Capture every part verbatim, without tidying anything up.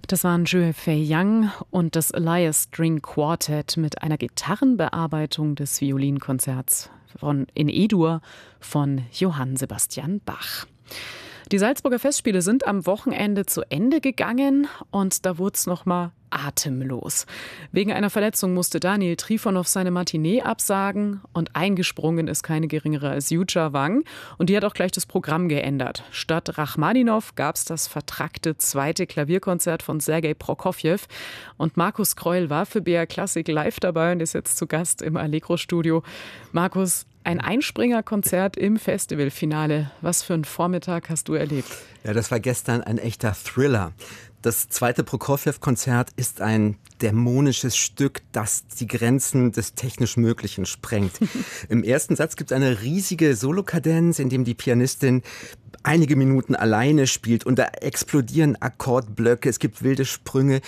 Das waren Zhou Feiyang und das Elias String Quartet mit einer Gitarrenbearbeitung des Violinkonzerts von, in E-Dur von Johann Sebastian Bach. Die Salzburger Festspiele sind am Wochenende zu Ende gegangen und da wurde es nochmal atemlos. Wegen einer Verletzung musste Daniel Trifonov seine Matinee absagen und eingesprungen ist keine geringere als Yuja Wang und die hat auch gleich das Programm geändert. Statt Rachmaninow gab es das vertrackte zweite Klavierkonzert von Sergei Prokofjew und Markus Kreul war für B R Klassik live dabei und ist jetzt zu Gast im Allegro-Studio. Markus, ein Einspringerkonzert im Festivalfinale. Was für einen Vormittag hast du erlebt? Ja, das war gestern ein echter Thriller. Das zweite Prokofjew-Konzert ist ein dämonisches Stück, das die Grenzen des technisch Möglichen sprengt. Im ersten Satz gibt es eine riesige Solokadenz, in dem die Pianistin einige Minuten alleine spielt und da explodieren Akkordblöcke, es gibt wilde Sprünge.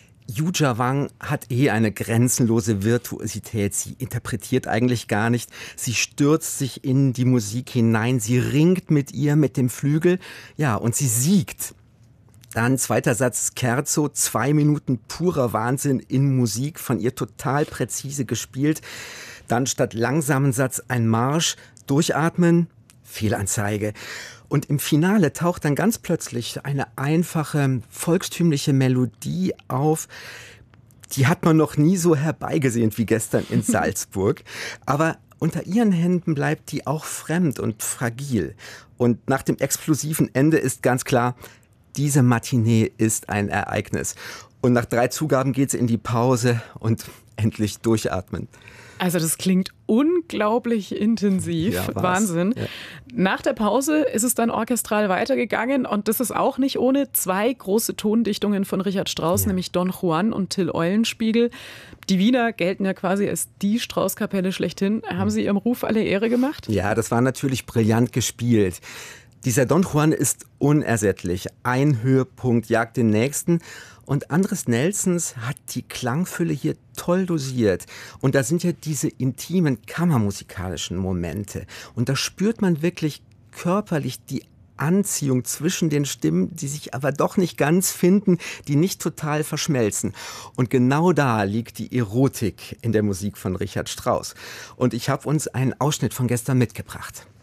Yuja Wang hat eh eine grenzenlose Virtuosität. Sie interpretiert eigentlich gar nicht. Sie stürzt sich in die Musik hinein. Sie ringt mit ihr, mit dem Flügel. Ja, und sie siegt. Dann zweiter Satz, Scherzo, zwei Minuten purer Wahnsinn in Musik, von ihr total präzise gespielt. Dann statt langsamen Satz ein Marsch, durchatmen, Fehlanzeige. Und im Finale taucht dann ganz plötzlich eine einfache, volkstümliche Melodie auf. Die hat man noch nie so herbeigesehnt wie gestern in Salzburg. Aber unter ihren Händen bleibt die auch fremd und fragil. Und nach dem explosiven Ende ist ganz klar, diese Matinee ist ein Ereignis. Und nach drei Zugaben geht sie in die Pause und endlich durchatmen. Also das klingt unglaublich intensiv. Ja, Wahnsinn. Ja. Nach der Pause ist es dann orchestral weitergegangen und das ist auch nicht ohne zwei große Tondichtungen von Richard Strauss, ja. nämlich Don Juan und Till Eulenspiegel. Die Wiener gelten ja quasi als die Strauss-Kapelle schlechthin. Haben Sie Ihrem Ruf alle Ehre gemacht? Ja, das war natürlich brillant gespielt. Dieser Don Juan ist unersättlich. Ein Höhepunkt jagt den nächsten. Und Andres Nelsons hat die Klangfülle hier toll dosiert. Und da sind ja diese intimen kammermusikalischen Momente. Und da spürt man wirklich körperlich die Anziehung zwischen den Stimmen, die sich aber doch nicht ganz finden, die nicht total verschmelzen. Und genau da liegt die Erotik in der Musik von Richard Strauss. Und ich habe uns einen Ausschnitt von gestern mitgebracht.